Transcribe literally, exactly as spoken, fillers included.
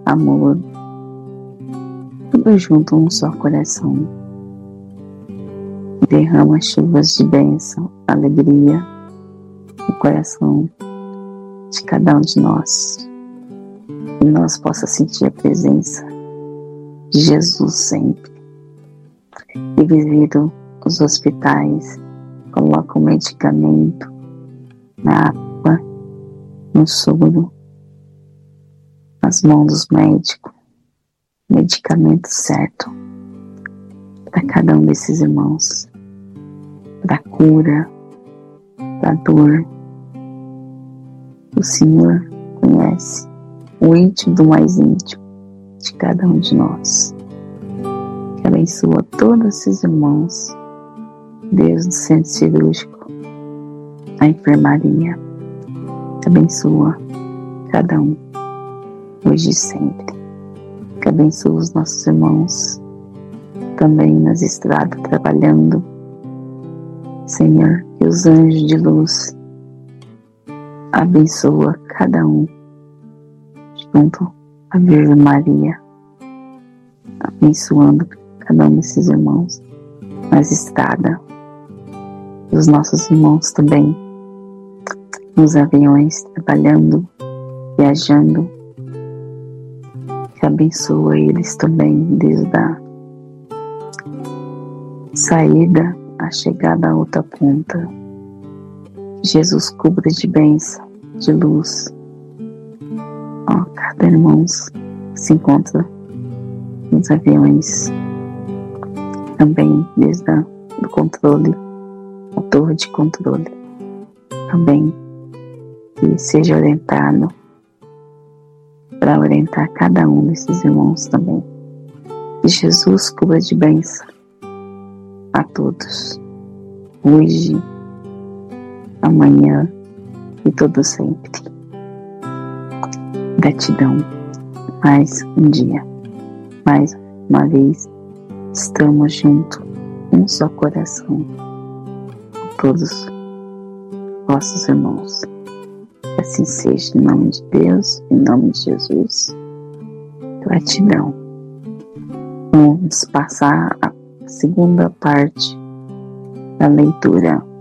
amor, tudo junto um só coração. Derrama chuvas de bênção, alegria no coração de cada um de nós. E nós possa sentir a presença de Jesus sempre. E visito os hospitais, coloca o medicamento na água, no soro, nas mãos dos médicos, medicamento certo para cada um desses irmãos, para cura, para dor. O Senhor conhece o íntimo do mais íntimo de cada um de nós. Que abençoa todos esses irmãos, desde o centro cirúrgico, a enfermaria. Que abençoa cada um, hoje e sempre. Que abençoa os nossos irmãos, também nas estradas, trabalhando. Senhor, que os anjos de luz abençoa cada um, junto à Virgem Maria, abençoando cada um desses irmãos nas estradas, os nossos irmãos também nos aviões, trabalhando, viajando, que abençoa eles também desde a saída à chegada à outra ponta. Jesus cubra de bênção, de luz, ó, cada irmão que se encontra nos aviões, também desde a, do controle, a torre de controle, também que seja orientado para orientar cada um desses irmãos também. Que Jesus cubra de bênção a todos, hoje, amanhã e todo sempre. Gratidão. Mais um dia, mais uma vez, estamos juntos, um só coração, com todos vossos irmãos. Que assim seja, em nome de Deus, em nome de Jesus. Gratidão. Vamos passar a segunda parte da leitura